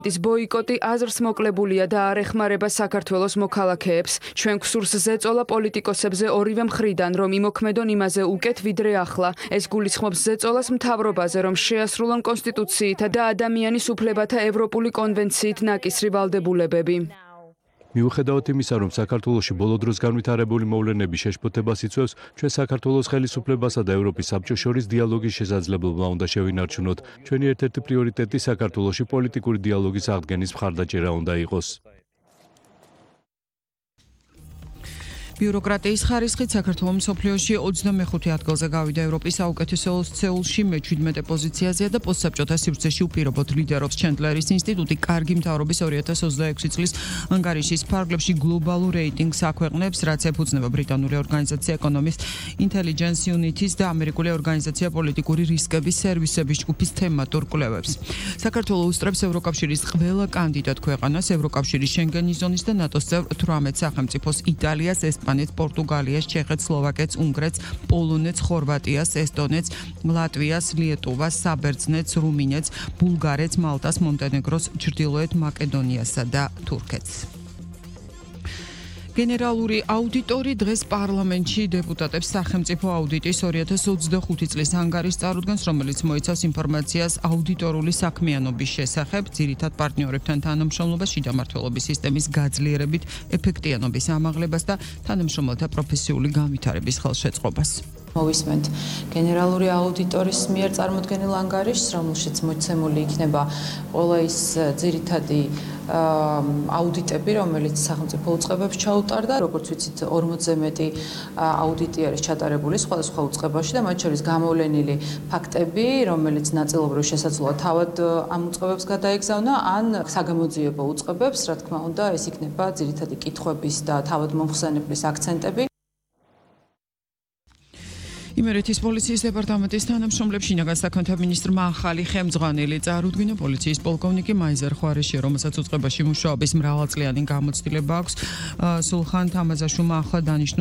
ის ბოიკოტი აზრს მოკლებულია და არ ეხმარება საქართველოს მოქალაქეებს. ჩვენ გვსურს ზეწოლა პოლიტიკოსებზე ორივე მხრიდან, რომ იმოქმედონ იმაზე უკეთ ვიდრე ახლა. ეს გულისხმობს ზეწოლას მთავრობაზე, რომ შეასრულონ კონსტიტუციით და ადამიანის უფლებათა ევროპული კონვენციით ნაკისრი ვალდებულებები. მიუხედავად იმისა, რომ საქართველოში ბოლო დროს განვითარებული მოვლენები შეშფოთებას იწვევს, ჩვენ საქართველოს ხელისუფლებასა და ევროპის საბჭოს შორის დიალოგის შესაძლებლობა უნდა შევინარჩუნოთ. ჩვენი ერთ-ერთი პრიორიტეტი საქართველოში პოლიტიკური დიალოგის აღდგენის მხარდაჭერა უნდა იყოს. ბიუროკრატიის ხარისხით საქართველოს მსოფლიოში 25 ადგილზე გავიდა ევროპის საუკეთესო სეულში მე-17 პოზიციაზეა და პოსტსაბჭოთა სივრცეში უპირობოდ ლიდერობს ჩენდლერის ინსტიტუტი. კარგი მთავრობის 2026 წლის ანგარიშის ფარგლებში გლობალურ რეიტინგს აქვეყნებს, რაც ეფუძნება ბრიტანული ორგანიზაცია Economist Intelligence Unit-ის და ამერიკული ორგანიზაცია პოლიტიკური რისკების სერვისების ჯგუფის თემატურ კვლევებს. საქართველოს უსწრებს ევროკავშირის ყველა კანდიდატ ქვეყანას, ევროკავშირის შენგენის ზონის და ნატოს წევრ 18 სახელმწიფოს იტალიას, ესპანეთს, პორტუგალიას, ჩეხეთს, სლოვაკეთს, უნგრეთს, პოლონეთს, ხორვატიას, ესტონეთს, ლატვიას, ლიეტუვას, საბერძნეთს, რუმინეთს, ბულგარეთს, მალტას, მონტენეგროს, ჩრდილოეთ მაკედონიასა და თურქეთს. გენერალური აუდიტორი დღეს პარლამენტში დეპუტატებს სახელმწიფო აუდიტის 2025 წლის ანგარიშს წარუდგენს, რომელიც მოიცავს ინფორმაციას აუდიტორული საქმიანობის შესახებ, ძირითად პარტნიორებთან თანამშრომლობას, შიდა მმართველობის სისტემის გაძლიერებით, ეფექტიანობის ამაღლებას და თანამშრომელთა პროფესიული განვითარების ხელშეწყობას. მოვისმენთ გენერალური აუდიტორის მიერ წარმოდგენილ ანგარიშს, რომელშიც მოცემული იქნება ყველა ის ძირითადი აუდიტები, რომელიც სახელმწიფო უწყებებს ჩაუტარდა. Როგორც ვიცით, 40-ზე მეტი აუდიტი არის ჩატარებული სხვადასხვა უწყებაში და მათ შორის გამოვლენილი ფაქტები, რომელიც ნაწილობრივ შესაძლოა თავად ამ უწყებებს გადაეგზავნა, ან საგამოძიებო უწყებებს, რა თქმა უნდა, ეს იქნება ძირითადი კითხვების და თავად მომხსენებლის აქცენტები. იმერეთის პოლიციის დეპარტამენტის თანამშრომლებს შინაგან საქმეთა მინისტრმა ახალი ხელმძღვანელი წარუდგინა. პოლიციის პოლკოვნიკი მაიზერ ხვარეშია, რომელსაც უწყებაში მუშაობის მრავალწლიანი გამოცდილება აქვს. სულხან თამაზაშვილმა ახლა დანიშნულ